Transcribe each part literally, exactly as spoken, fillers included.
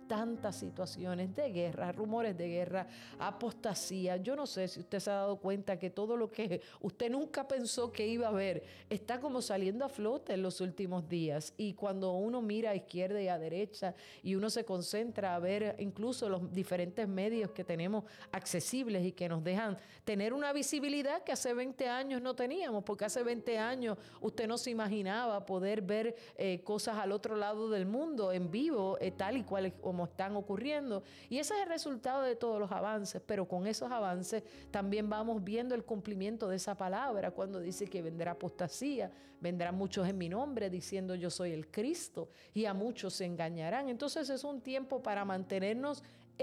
tantas situaciones de guerra, rumores de guerra, apostasía. Yo no sé si usted se ha dado cuenta que todo lo que usted nunca pensó que iba a ver está como saliendo a flote en los últimos días. Y cuando uno mira a izquierda y a derecha y uno se concentra a ver incluso los diferentes medios que tenemos accesibles y que nos dejan tener una visibilidad que hace veinte años no teníamos, porque hace veinte años usted no se imaginaba poder ver eh, cosas al otro lado del mundo en vivo, eh, tal y cual como están ocurriendo. Y ese es el resultado de todos los avances, pero con esos avances también vamos viendo el cumplimiento de esa palabra cuando dice que vendrá apostasía, vendrán muchos en mi nombre diciendo yo soy el Cristo, y a muchos se engañarán. Entonces es un tiempo para mantenernos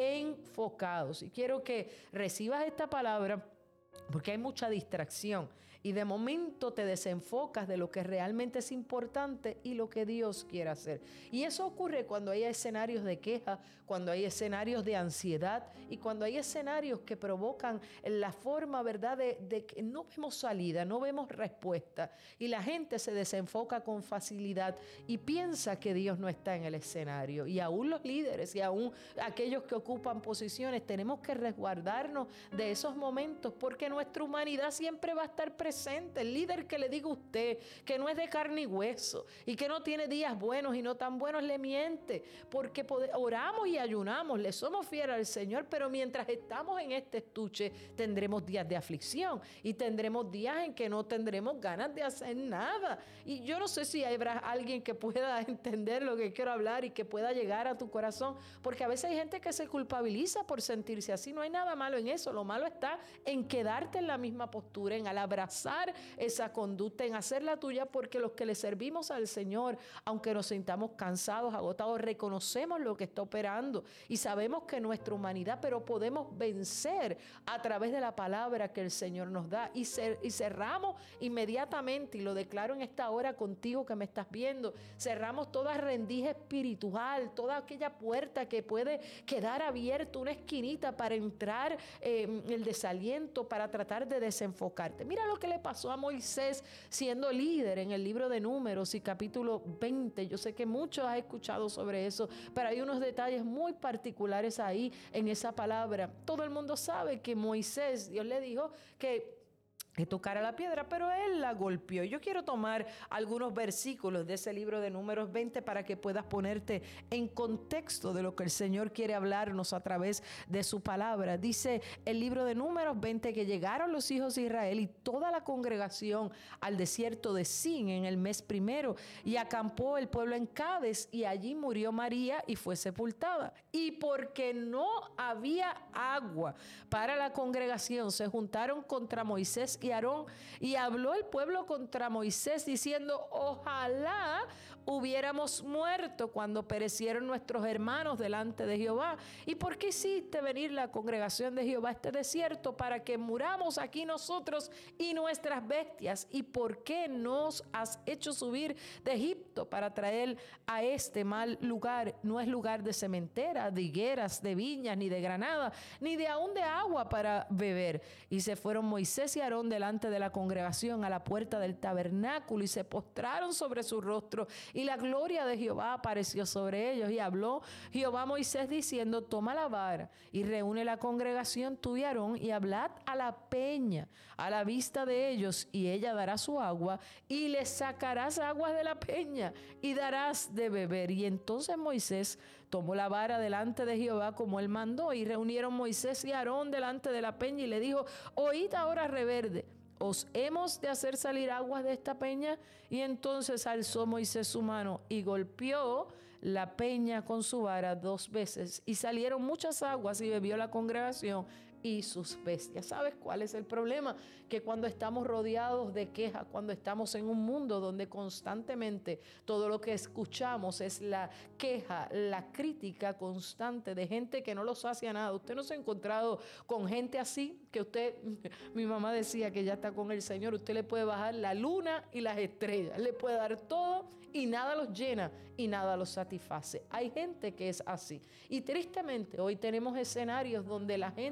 enfocados, y quiero que recibas esta palabra porque hay mucha distracción y de momento te desenfocas de lo que realmente es importante y lo que Dios quiere hacer. Y eso ocurre cuando hay escenarios de queja, cuando hay escenarios de ansiedad y cuando hay escenarios que provocan la forma, ¿verdad?, de, de que no vemos salida, no vemos respuesta, y la gente se desenfoca con facilidad y piensa que Dios no está en el escenario. Y aún los líderes y aún aquellos que ocupan posiciones tenemos que resguardarnos de esos momentos, porque nuestra humanidad siempre va a estar presente. El líder que le diga a usted que no es de carne y hueso y que no tiene días buenos y no tan buenos, le miente, porque oramos y ayunamos, le somos fieles al Señor, pero mientras estamos en este estuche tendremos días de aflicción y tendremos días en que no tendremos ganas de hacer nada. Y yo no sé si habrá alguien que pueda entender lo que quiero hablar y que pueda llegar a tu corazón, porque a veces hay gente que se culpabiliza por sentirse así. No hay nada malo en eso, lo malo está en quedar en la misma postura, en al abrazar esa conducta, en hacerla tuya, porque los que le servimos al Señor, aunque nos sintamos cansados, agotados, reconocemos lo que está operando y sabemos que nuestra humanidad, pero podemos vencer a través de la palabra que el Señor nos da, y, cer- y cerramos inmediatamente, y lo declaro en esta hora contigo que me estás viendo, cerramos toda rendija espiritual, toda aquella puerta que puede quedar abierta, una esquinita para entrar eh, el desaliento, para tratar de desenfocarte. Mira lo que le pasó a Moisés siendo líder en el libro de Números y capítulo veinte. Yo sé que muchos han escuchado sobre eso, pero hay unos detalles muy particulares ahí en esa palabra. Todo el mundo sabe que Moisés, Dios le dijo que que tocara la piedra, pero él la golpeó. Yo quiero tomar algunos versículos de ese libro de Números veinte para que puedas ponerte en contexto de lo que el Señor quiere hablarnos a través de su palabra. Dice el libro de Números veinte que llegaron los hijos de Israel y toda la congregación al desierto de Sin en el mes primero, y acampó el pueblo en Cades, y allí murió María y fue sepultada. Y porque no había agua para la congregación, se juntaron contra Moisés y Aarón, y habló el pueblo contra Moisés diciendo: ojalá hubiéramos muerto cuando perecieron nuestros hermanos delante de Jehová. ¿Y por qué hiciste venir la congregación de Jehová a este desierto para que muramos aquí nosotros y nuestras bestias? ¿Y por qué nos has hecho subir de Egipto para traer a este mal lugar? No es lugar de sementera, de higueras, de viñas, ni de granada, ni de aún de agua para beber. Y se fueron Moisés y Aarón delante de la congregación a la puerta del tabernáculo, y se postraron sobre su rostro, y la gloria de Jehová apareció sobre ellos. Y habló Jehová a Moisés diciendo: toma la vara y reúne la congregación, tú y Aarón, y hablad a la peña a la vista de ellos, y ella dará su agua, y le sacarás aguas de la peña y darás de beber. Y entonces Moisés tomó la vara delante de Jehová como él mandó, y reunieron Moisés y Aarón delante de la peña, y le dijo: oíd ahora, reverde, ¿os hemos de hacer salir aguas de esta peña? Y entonces alzó Moisés su mano y golpeó la peña con su vara dos veces, y salieron muchas aguas, y bebió la congregación y sus bestias. ¿Sabes cuál es el problema? Que cuando estamos rodeados de quejas, cuando estamos en un mundo donde constantemente todo lo que escuchamos es la queja, la crítica constante de gente que no los hace a nada. Usted no se ha encontrado con gente así, que usted, mi mamá decía que ya está con el Señor, usted le puede bajar la luna y las estrellas, le puede dar todo y nada los llena y nada los satisface. Hay gente que es así, y tristemente hoy tenemos escenarios donde la gente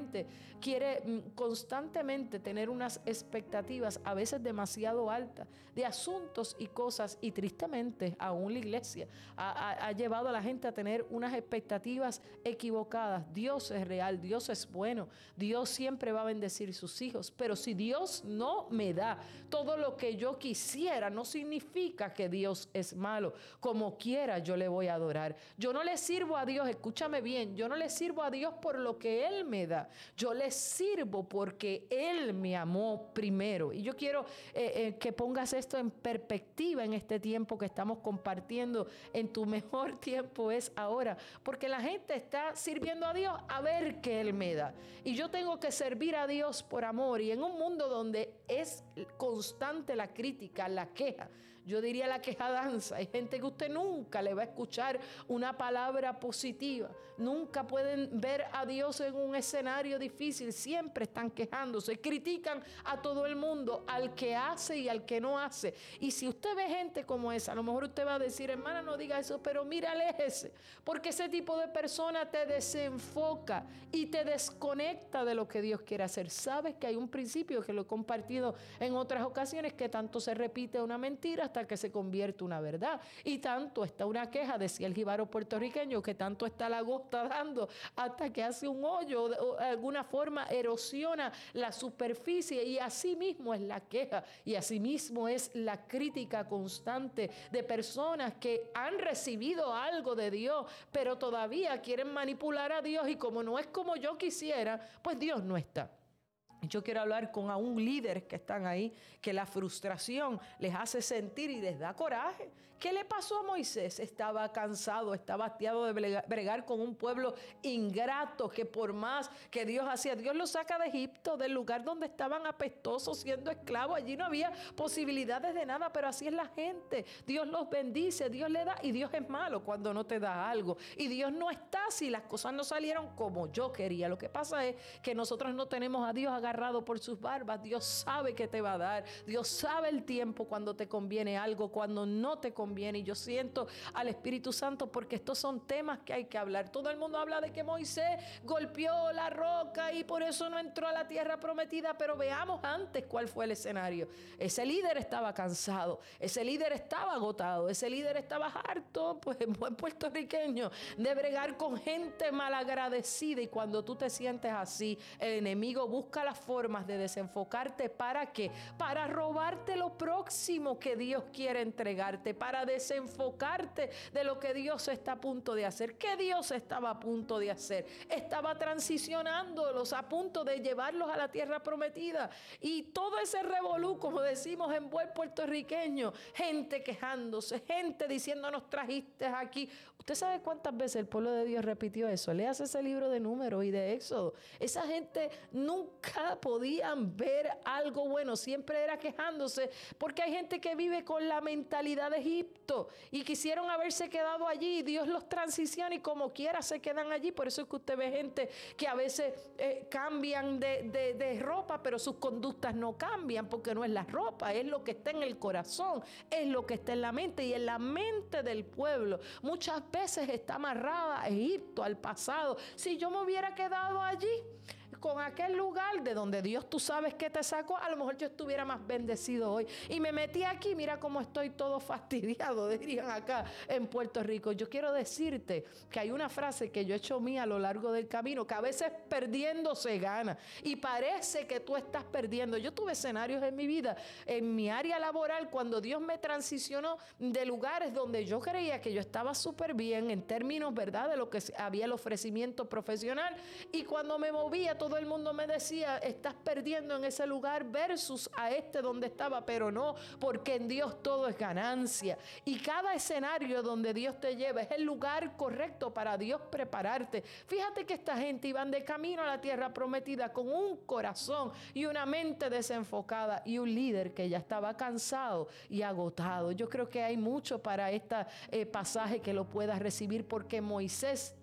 quiere mm, constantemente tener unas expectativas a veces demasiado altas de asuntos y cosas, y tristemente aún la iglesia ha, ha, ha llevado a la gente a tener unas expectativas equivocadas. Dios es real, Dios es bueno, Dios siempre va a bendecir sus hijos, pero si Dios no me da todo lo que yo quisiera, no significa que Dios es malo. Como quiera yo le voy a adorar. Yo no le sirvo a Dios, escúchame bien, yo no le sirvo a Dios por lo que Él me da, yo le sirvo porque Él me amó primero. Y yo quiero eh, eh, que pongas esto en perspectiva en este tiempo que estamos compartiendo. En tu mejor tiempo es ahora, porque la gente está sirviendo a Dios a ver qué Él me da, y yo tengo que servir a Dios por amor. Y en un mundo donde es constante la crítica, la queja, yo diría la quejadanza, hay gente que usted nunca le va a escuchar una palabra positiva, nunca pueden ver a Dios en un escenario difícil, siempre están quejándose, critican a todo el mundo, al que hace y al que no hace. Y si usted ve gente como esa, a lo mejor usted va a decir, hermana, no diga eso, pero mira, aléjese, porque ese tipo de persona te desenfoca y te desconecta de lo que Dios quiere hacer. Sabes que hay un principio que lo he compartido en otras ocasiones, que tanto se repite una mentira hasta que se convierte una verdad, y tanto está una queja, decía el jíbaro puertorriqueño, que tanto está la gosta dando hasta que hace un hoyo o de alguna forma erosiona la superficie. Y así mismo es la queja, y así mismo es la crítica constante de personas que han recibido algo de Dios, pero todavía quieren manipular a Dios, y como no es como yo quisiera, pues Dios no está. Yo quiero hablar con aún líderes que están ahí, que la frustración les hace sentir y les da coraje. ¿Qué le pasó a Moisés? Estaba cansado, estaba hastiado de bregar con un pueblo ingrato, que por más que Dios hacía, Dios los saca de Egipto, del lugar donde estaban apestosos siendo esclavos. Allí no había posibilidades de nada, pero así es la gente. Dios los bendice, Dios le da, y Dios es malo cuando no te da algo. Y Dios no está si las cosas no salieron como yo quería. Lo que pasa es que nosotros no tenemos a Dios agarrado por sus barbas. Dios sabe que te va a dar. Dios sabe el tiempo cuando te conviene algo, cuando no te conviene. Y yo siento al Espíritu Santo, porque estos son temas que hay que hablar. Todo el mundo habla de que Moisés golpeó la roca y por eso no entró a la tierra prometida, pero veamos antes cuál fue el escenario. Ese líder estaba cansado, ese líder estaba agotado, ese líder estaba harto, pues en buen puertorriqueño, de bregar con gente malagradecida. Y cuando tú te sientes así, el enemigo busca las formas de desenfocarte. ¿Para qué? Para robarte lo próximo que Dios quiere entregarte, para desenfocarte de lo que Dios está a punto de hacer. ¿Qué Dios estaba a punto de hacer? Estaba transicionándolos, a punto de llevarlos a la tierra prometida. Y todo ese revolú, como decimos en buen puertorriqueño, gente quejándose, gente diciendo, nos trajiste aquí. ¿Usted sabe cuántas veces el pueblo de Dios repitió eso? Léase ese libro de Números y de Éxodo. Esa gente nunca podían ver algo bueno, siempre era quejándose, porque hay gente que vive con la mentalidad de Egipto y quisieron haberse quedado allí. Dios los transiciona y como quiera se quedan allí. Por eso es que usted ve gente que a veces eh, cambian de, de, de ropa, pero sus conductas no cambian, porque no es la ropa, es lo que está en el corazón, es lo que está en la mente. Y en la mente del pueblo muchas veces está amarrada a Egipto, al pasado. Si yo me hubiera quedado allí, con aquel lugar de donde Dios tú sabes que te sacó, a lo mejor yo estuviera más bendecido hoy. Y me metí aquí, mira cómo estoy todo fastidiado, dirían acá en Puerto Rico. Yo quiero decirte que hay una frase que yo he hecho mía a lo largo del camino, que a veces perdiendo se gana. Y parece que tú estás perdiendo. Yo tuve escenarios en mi vida, en mi área laboral, cuando Dios me transicionó de lugares donde yo creía que yo estaba súper bien en términos, ¿verdad?, de lo que había el ofrecimiento profesional. Y cuando me movía, todo el mundo me decía, estás perdiendo en ese lugar versus a este donde estaba, pero no, porque en Dios todo es ganancia. Y cada escenario donde Dios te lleva es el lugar correcto para Dios prepararte. Fíjate que esta gente iban de camino a la tierra prometida con un corazón y una mente desenfocada y un líder que ya estaba cansado y agotado. Yo creo que hay mucho para este eh, pasaje que lo puedas recibir, porque Moisés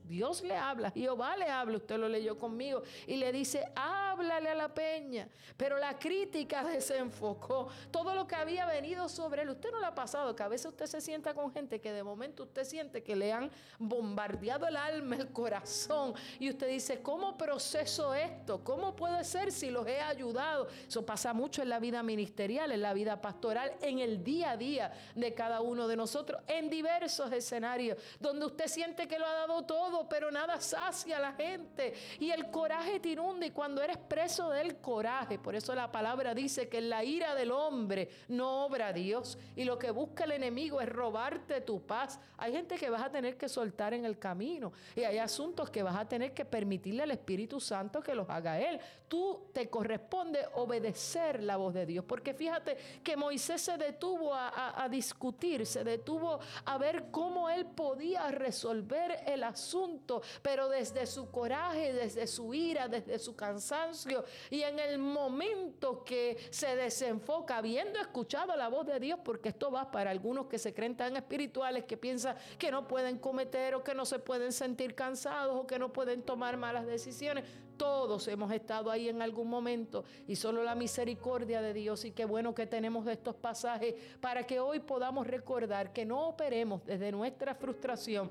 Dios le habla, Jehová le habla, usted lo leyó conmigo, y le dice, háblale a la peña. Pero la crítica desenfocó todo lo que había venido sobre él. Usted no le ha pasado que a veces usted se sienta con gente que de momento usted siente que le han bombardeado el alma, el corazón, y usted dice, ¿cómo proceso esto? ¿Cómo puede ser si los he ayudado? Eso pasa mucho en la vida ministerial, en la vida pastoral, en el día a día de cada uno de nosotros, en diversos escenarios donde usted siente que lo ha dado todo, pero nada sacia a la gente y el coraje te inunda, y cuando eres preso del coraje, por eso la palabra dice que en la ira del hombre no obra Dios, y lo que busca el enemigo es robarte tu paz. Hay gente que vas a tener que soltar en el camino, y hay asuntos que vas a tener que permitirle al Espíritu Santo que los haga Él. Tú te corresponde obedecer la voz de Dios, porque fíjate que Moisés se detuvo a, a, a discutir, se detuvo a ver cómo él podía resolver el asunto, pero desde su coraje, desde su ira, desde su cansancio, y en el momento que se desenfoca, habiendo escuchado la voz de Dios, porque esto va para algunos que se creen tan espirituales que piensan que no pueden cometer o que no se pueden sentir cansados o que no pueden tomar malas decisiones. Todos hemos estado ahí en algún momento, y solo la misericordia de Dios, y qué bueno que tenemos estos pasajes para que hoy podamos recordar que no operemos desde nuestra frustración,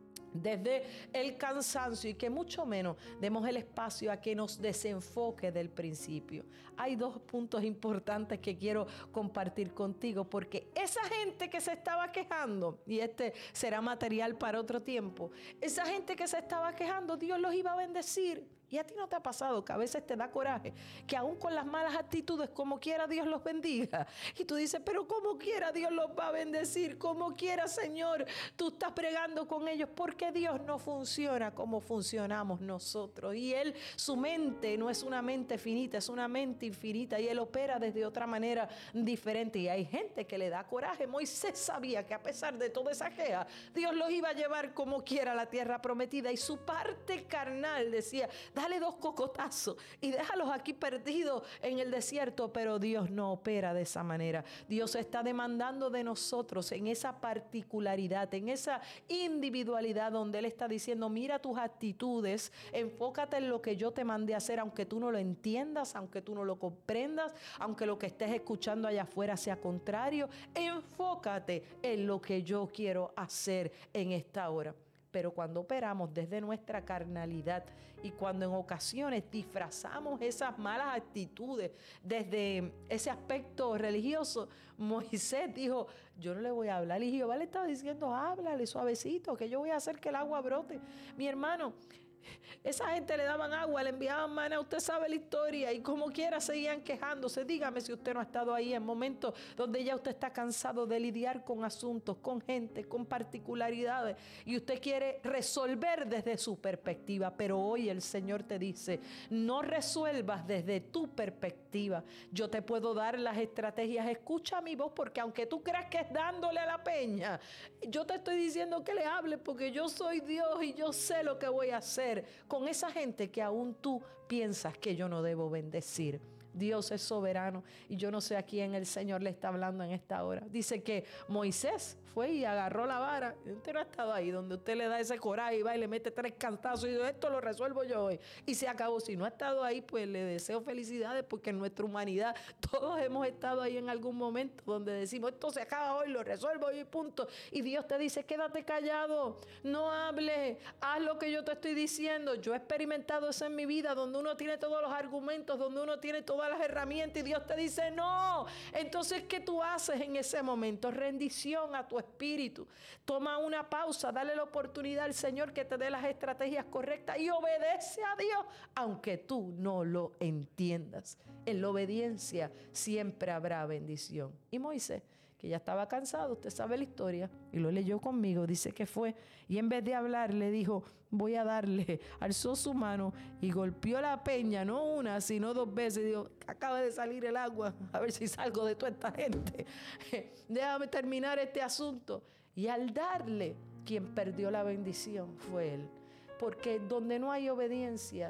desde el cansancio, y que mucho menos demos el espacio a que nos desenfoque del principio. Hay dos puntos importantes que quiero compartir contigo, porque esa gente que se estaba quejando, y este será material para otro tiempo, esa gente que se estaba quejando, Dios los iba a bendecir. ¿Y a ti no te ha pasado que a veces te da coraje que aún con las malas actitudes, como quiera Dios los bendiga? Y tú dices, pero como quiera Dios los va a bendecir, como quiera, Señor, tú estás bregando con ellos, porque Dios no funciona como funcionamos nosotros. Y Él, su mente no es una mente finita, es una mente infinita, y Él opera desde otra manera diferente. Y hay gente que le da coraje. Moisés sabía que a pesar de toda esa queja, Dios los iba a llevar como quiera a la tierra prometida, y su parte carnal decía, dale dos cocotazos y déjalos aquí perdidos en el desierto. Pero Dios no opera de esa manera. Dios está demandando de nosotros en esa particularidad, en esa individualidad, donde Él está diciendo, mira tus actitudes, enfócate en lo que yo te mandé a hacer, aunque tú no lo entiendas, aunque tú no lo comprendas, aunque lo que estés escuchando allá afuera sea contrario, enfócate en lo que yo quiero hacer en esta hora. Pero cuando operamos desde nuestra carnalidad, y cuando en ocasiones disfrazamos esas malas actitudes desde ese aspecto religioso, Moisés dijo, yo no le voy a hablar, y Jehová le estaba diciendo, háblale suavecito, que yo voy a hacer que el agua brote. Mi hermano, esa gente le daban agua, le enviaban maná, usted sabe la historia, y como quiera seguían quejándose. Dígame si usted no ha estado ahí en momentos donde ya usted está cansado de lidiar con asuntos, con gente, con particularidades, y usted quiere resolver desde su perspectiva. Pero hoy el Señor te dice, no resuelvas desde tu perspectiva. Yo te puedo dar las estrategias, escucha mi voz, porque aunque tú creas que es dándole a la peña, yo te estoy diciendo que le hables, porque yo soy Dios y yo sé lo que voy a hacer con esa gente que aún tú piensas que yo no debo bendecir. Dios es soberano, y yo no sé a quién el Señor le está hablando en esta hora. Dice que Moisés fue y agarró la vara. Usted no ha estado ahí donde usted le da ese coraje y va y le mete tres cantazos y dice, esto lo resuelvo yo hoy, y se acabó. Si no ha estado ahí, pues le deseo felicidades, porque en nuestra humanidad todos hemos estado ahí en algún momento donde decimos, esto se acaba hoy, lo resuelvo hoy, punto. Y Dios te dice, quédate callado, no hables, haz lo que yo te estoy diciendo. Yo he experimentado eso en mi vida, donde uno tiene todos los argumentos, donde uno tiene todas las herramientas, y Dios te dice no. Entonces, ¿qué tú haces en ese momento? Rendición a tu espíritu. Toma una pausa, dale la oportunidad al Señor que te dé las estrategias correctas, y obedece a Dios aunque tú no lo entiendas. En la obediencia siempre habrá bendición. Y Moisés, que ya estaba cansado, usted sabe la historia y lo leyó conmigo, dice que fue y en vez de hablar le dijo, voy a darle, alzó su mano y golpeó la peña, no una sino dos veces. Dijo, acaba de salir el agua, a ver si salgo de toda esta gente, déjame terminar este asunto. Y al darle, quien perdió la bendición fue él, porque donde no hay obediencia,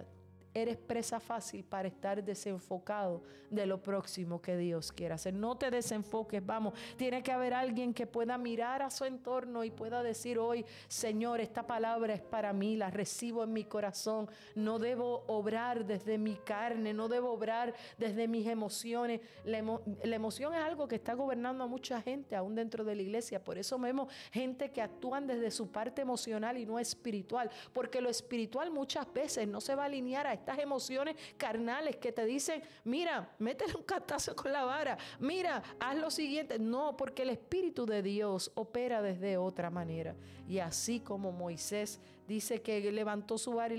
eres presa fácil para estar desenfocado de lo próximo que Dios quiere hacer. No te desenfoques, vamos. Tiene que haber alguien que pueda mirar a su entorno y pueda decir hoy, Señor, esta palabra es para mí, la recibo en mi corazón. No debo obrar desde mi carne, no debo obrar desde mis emociones. La, emo- la emoción es algo que está gobernando a mucha gente, aún dentro de la iglesia. Por eso vemos gente que actúan desde su parte emocional y no espiritual, porque lo espiritual muchas veces no se va a alinear a estas emociones carnales que te dicen, mira, métele un cantazo con la vara, mira, haz lo siguiente. No, porque el Espíritu de Dios opera desde otra manera. Y así como Moisés dice que levantó su vara y